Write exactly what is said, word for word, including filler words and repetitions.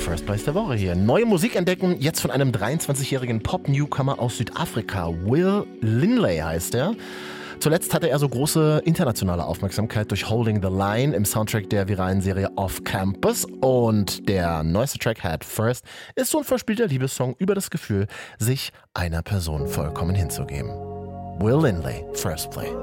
First Place der Woche hier. Neue Musik entdecken, jetzt von einem dreiundzwanzigjährigen Pop-Newcomer aus Südafrika. Will Linley heißt er. Zuletzt hatte er so große internationale Aufmerksamkeit durch Holding the Line im Soundtrack der viralen Serie Off Campus. Und der neueste Track, Head First, ist so ein verspielter Liebessong über das Gefühl, sich einer Person vollkommen hinzugeben. Will Linley, First Play.